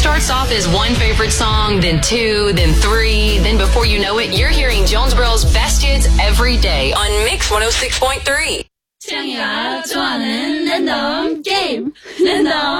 starts off as one favorite song, then two, then three, then before you know it, you're hearing Jonesboro's best hits every day on Mix 106.3. 창이가 좋아하는 랜덤 게임 랜덤